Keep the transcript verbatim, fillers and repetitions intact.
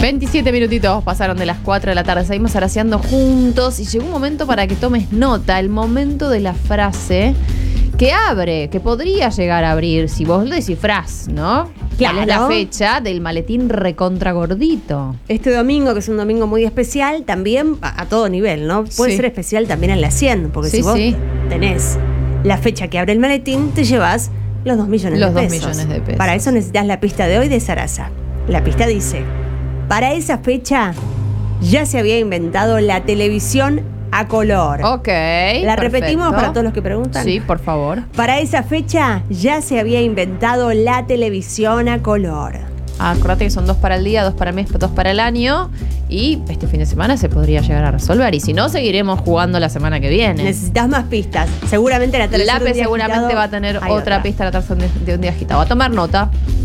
veintisiete minutitos pasaron de las cuatro de la tarde. Seguimos araseando juntos y llegó un momento para que tomes nota. El momento de la frase que abre, que podría llegar a abrir si vos lo descifrás, ¿no? Claro. ¿Cuál es la fecha del maletín recontra gordito? Este domingo, que es un domingo muy especial, también a, a todo nivel, ¿no? Puede Sí. ser especial también en la cien, porque Sí, si vos sí. tenés la fecha que abre el maletín, te llevas los dos millones Los de dos pesos. millones de pesos. Para eso necesitas la pista de hoy de Sarasa. La pista dice: para esa fecha ya se había inventado la televisión a color. Ok. ¿La perfecto. repetimos para todos los que preguntan? Sí, por favor. Para esa fecha ya se había inventado la televisión a color. Acordate que son dos para el día, dos para el mes, dos para el año. Y este fin de semana se podría llegar a resolver. Y si no, seguiremos jugando la semana que viene. Necesitas más pistas. Seguramente la tercera Lápiz seguramente va a tener otra, otra pista, la tercera de un día agitado. A tomar nota.